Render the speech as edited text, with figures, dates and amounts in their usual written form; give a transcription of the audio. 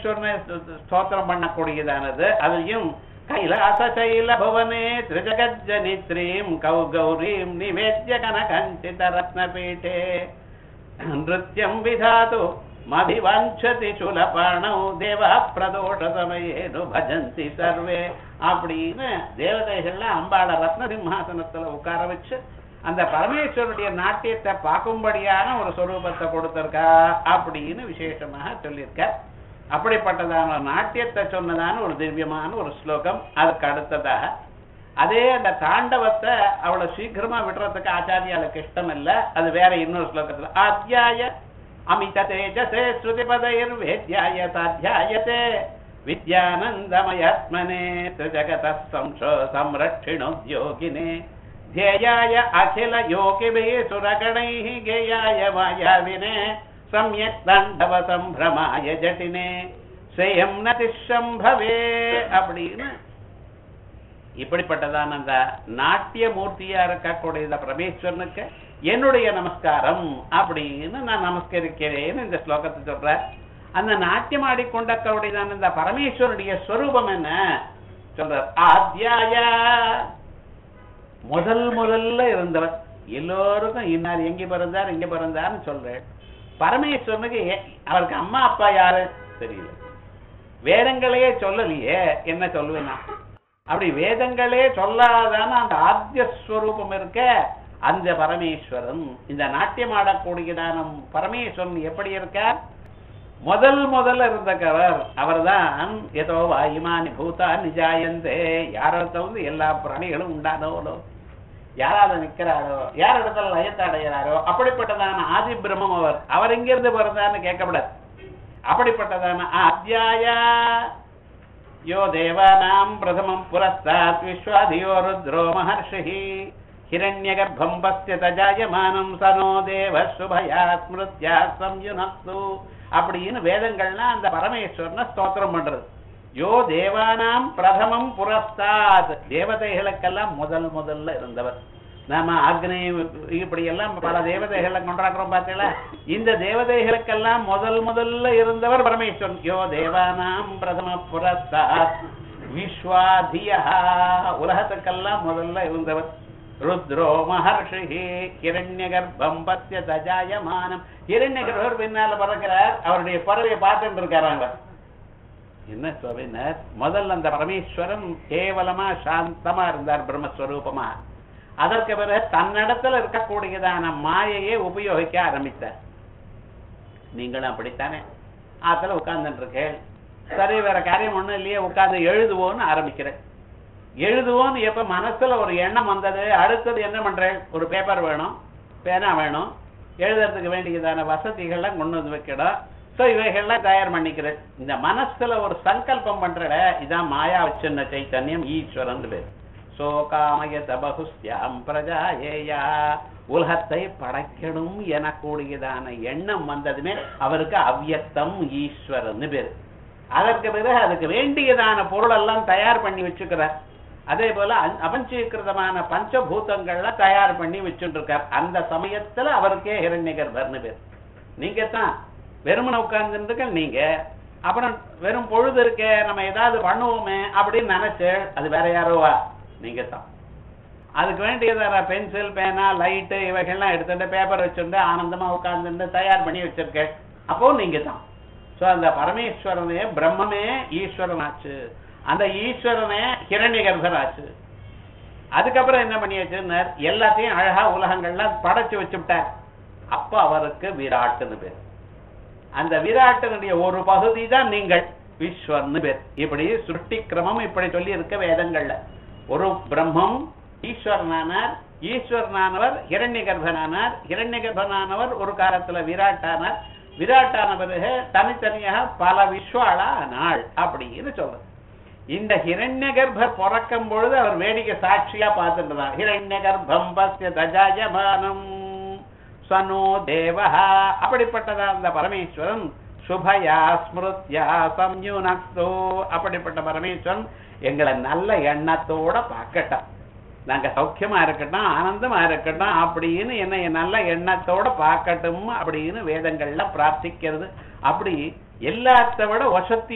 பரமேஸ்வரனை ஸ்தோத்திரம் பண்ணக்கூடியதானது. அதையும் கைலாசைல புவனே திரிஜகஜனித்ரீம் கௌகௌரீம் நிவேத்ய கனகஞ்சித ரத்னபீட்டே நிருத்யம் விதாது மபிவஞ்சதி சுலபாணௌ தேவா பிரதோஷ சமயேனு பஜந்தி சர்வே அப்படின்னு தேவதைகள்லாம் அம்பாள ரத்ன சிம்ஹாசனத்துல உட்கார வச்சு அந்த பரமேஸ்வருடைய நாட்டியத்தை பார்க்கும்படியான ஒரு சொரூபத்தை கொடுத்திருக்கா அப்படின்னு விசேஷமாக சொல்லியிருக்க. அப்படிப்பட்டதான நாட்டியத்தை சொன்னதான ஒரு திவ்யமான ஒரு ஸ்லோகம். அதுக்கு அடுத்ததாக அதே அந்த தாண்டவத்தை அவ்வளவு சீக்கிரமா விடுறதுக்கு ஆச்சாரியாளுக்கு இஷ்டம் இல்ல. அது வேற இன்னொரு ஸ்லோகத்துல ஆத்யாய அமித தேஜசே ஸ்ருதிபதைர் வேத்யாய சாத்யாயதே வித்யானந்தமயாத்மனே திரிஜகத சம்ரட்சிணோத்யோகினே ध्येयाय अखिल योगिभिः सुरगणैः गेयाय मायाविने सम्यक् ताण्डव सम्भ्रमाय जटिने ஸ்ரேயம் நதிஷம்பவே அப்படின்னு இப்படிப்பட்டதான அந்த நாட்டிய மூர்த்தியா இருக்கக்கூடிய பரமேஸ்வரனுக்கு என்னுடைய நமஸ்காரம் அப்படின்னு நான் நமஸ்கரிக்கிறேன்னு இந்த ஸ்லோகத்தை சொல்ற. அந்த நாட்டியம் ஆடிக்கொண்டக்கூடியதான இந்த பரமேஸ்வரனுடைய ஸ்வரூபம் என்ன சொல்ற. ஆத்யாய முதல்ல இருந்தவர், எல்லோருக்கும் இன்னார் எங்க பிறந்தார் இங்க பிறந்தார்னு சொல்றேன். பரமேஸ்வரனுக்கு அவருக்கு அம்மா அப்பா யாரு தெரியல, வேதங்களையே சொல்லலையே, என்ன சொல்லுவேன்னா அப்படி வேதங்களே சொல்லாதான அந்த ஆத்யஸ்வரூபம் இருக்க அந்த பரமேஸ்வரன். இந்த நாட்டியம் ஆடக்கூடியதான பரமேஸ்வரன் எப்படி இருக்கார், முதல்ல இருந்தவர் அவர்தான். ஏதோ வாயுமானி பூதா நிஜாயந்தே, யாரிடத்துல எல்லா பிராணிகளும் உண்டானோலோ, யாராவது நிக்கிறாரோ, யார் இடத்துல லயத்தை அடைகிறாரோ அப்படிப்பட்டதான ஆதி பிரம்மம் அவர். அவர் எங்கிருந்து பிறந்தார்னு கேட்கப்படாது. அப்படிப்பட்டதான அத்தியாய யோ தேவானாம் பிரதமம் புரஸ்தாத் விஸ்வாதியோ ருத்ரோ மஹர்ஷி ஹிரண்யகர்ப்பம் பஸ்ய தஜாயமானம் சனோ தேவ சுபயா ஸ்மிருத்யா சம்யுனக்து அப்படின்னு வேதங்கள்னா அந்த பரமேஸ்வரனை ஸ்தோத்திரம் பண்றது. யோ தேவானாம் பிரதமம் புரஸ்தாத், தேவதைகளுக்கெல்லாம் முதல்ல இருந்தவர். நாம அக்னி இப்படி எல்லாம் பல தேவதைகளை கொண்டாடுறோம் பார்த்தீங்களா, இந்த தேவதைகளுக்கெல்லாம் முதல்ல இருந்தவர் பரமேஸ்வரன். யோ தேவானாம் பிரதம புரஸ்தாத் விஸ்வாதியா, உலகத்துக்கெல்லாம் முதல்ல இருந்தவர். ருத்ரோ மஹர்ஷி ஹிரண்யகர்ப்பம் பஸ்ய தஜாயமானம், ஹிரண்யகர்ப்பர் பின்னால பறக்கிறார், அவருடைய பறவையை பார்த்துட்டு இருக்காராங்க. என்ன சொல்லினார், முதல்ல அந்த பரமேஸ்வரன் கேவலமா சாந்தமா இருந்தார் பிரம்மஸ்வரூபமா. அதற்கு பிறகு தன்னிடத்துல இருக்கக்கூடியதான மாயையை உபயோகிக்க ஆரம்பித்தார். நீங்களும் அப்படித்தானே ஆத்துல உட்கார்ந்துட்டு இருக்கேன், சரி வேற காரியம் ஒண்ணும் இல்லையே, உட்கார்ந்து எழுதுவோன்னு ஆரம்பிக்கிறேன். எழுதுவோன்னு எப்ப மனசுல ஒரு எண்ணம் வந்தது, அடுத்தது என்ன பண்றேன், ஒரு பேப்பர் வேணும், பேனா வேணும், எழுதுறதுக்கு வேண்டியதான வசதிகள்லாம் கொண்டு வந்து வைக்கணும். சோ இவைகள்லாம் தயார் பண்ணிக்கிறேன். இந்த மனசுல ஒரு சங்கல்பம் பண்ற இதான் மாயா வச்சிருந்த சைத்தன்யம் ஈஸ்வரன் பேர். சோகாமயத பகுஸ்யாம் பிரஜாயேயா, உலகத்தை படைக்கணும் எனக்கூடியதான எண்ணம் வந்ததுமே அவருக்கு அவ்யக்தம் ஈஸ்வரன் பேர். அதற்கு பிறகு அதுக்கு வேண்டியதான பொருள் எல்லாம் தயார் பண்ணி வச்சுக்கிறார். அதே போல அபஞ்சீகிருதமான பஞ்சபூதங்கள்லாம் தயார் பண்ணி வச்சுட்டு இருக்கார். அந்த சமயத்துல அவருக்கே ஹிரண்யகர்ப்பர்னு பேர். நீங்க தான் வெறுமனை உட்கார்ந்துருக்க, நீங்க அப்புறம் வெறும் பொழுது இருக்க நம்ம ஏதாவது பண்ணுவோமே அப்படின்னு நினைச்சு, அது வேற யாரோவா, நீங்க தான். அதுக்கு வேண்டியதான பென்சில் பேனா லைட்டு இவைகள்லாம் எடுத்துட்டு பேப்பர் வச்சுட்டு ஆனந்தமா உட்கார்ந்துட்டு தயார் பண்ணி வச்சிருக்கேன், அப்போ நீங்க தான். சோ அந்த பரமேஸ்வரனே பிரம்மமே ஈஸ்வரன் ஆச்சு, அந்த ஈஸ்வரனே ஹிரண்யகர்ப்பர் ஆச்சு. அதுக்கப்புறம் என்ன பண்ணியாச்சு, எல்லாத்தையும் அழகா உலகங்கள்லாம் படைச்சு வச்சுட்டார். அப்ப அவருக்கு விராட்டுன்னு பேர். அந்த விராட்டனுடைய ஒரு பகுதி தான் நீங்கள், விஸ்வன்னு பேர். இப்படி சுருட்டி கிரமம் இப்படி சொல்லி இருக்க வேதங்கள்ல. ஒரு பிரம்மம் ஈஸ்வரனானார், ஈஸ்வரனானவர் ஹிரண்யகர்ப்பனானார், ஹிரண்யகர்ப்பனானவர் ஒரு காலத்துல விராட்டானார், விராட்டான பிறகு தனித்தனியாக பல விஸ்வாளா ஆனாள் அப்படின்னு சொல்றது. இந்த ஹிரண்யகர்ப்பர் பிறக்கும் பொழுது அவர் வேடிக்கை சாட்சியா பார்த்துட்டு ஹிரண்யகர்ப்பம் பஸ்ய தஜாயமானம் சனோ தேவஹா, அப்படிப்பட்டதா அந்த பரமேஸ்வரன் சுபயா ஸ்மிருத்யா சம்யுனக்தோ, அப்படிப்பட்ட பரமேஸ்வரன் எங்களை நல்ல எண்ணத்தோட பார்க்கட்டும், நாங்க சௌக்கியமா இருக்கட்டும் ஆனந்தமா இருக்கட்டும் அப்படின்னு என்னை நல்ல எண்ணத்தோட பார்க்கட்டும் அப்படின்னு வேதங்கள்ல பிரார்த்திக்கிறது. அப்படி எல்லாத்த விட வசத்தி